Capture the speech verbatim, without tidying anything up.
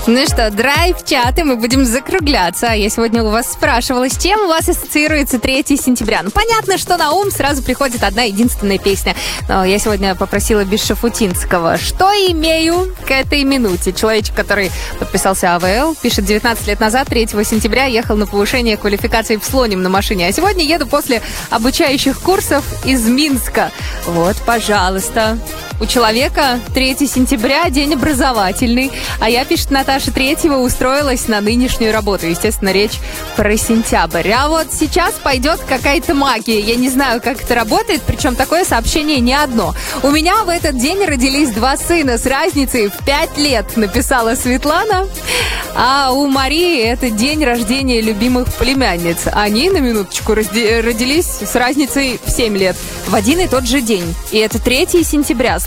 Ну что, драйв-чат, и мы будем закругляться. Я сегодня у вас спрашивала, с чем у вас ассоциируется третьего сентября. Ну, понятно, что на ум сразу приходит одна единственная песня. Но я сегодня попросила без Шафутинского. Что имею к этой минуте? Человечек, который подписался А В Л, пишет: девятнадцать лет назад, третьего сентября, ехал на повышение квалификации в Слоним на машине. А сегодня еду после обучающих курсов из Минска. Вот, пожалуйста. У человека третьего сентября день образовательный, а я, пишет Наташа, третьего устроилась на нынешнюю работу. Естественно, речь про сентябрь. А вот сейчас пойдет какая-то магия. Я не знаю, как это работает, причем такое сообщение не одно. У меня в этот день родились два сына с разницей в пять лет, написала Светлана. А у Марии это день рождения любимых племянниц. Они, на минуточку, родились с разницей в семь лет. В один и тот же день. И это третьего сентября.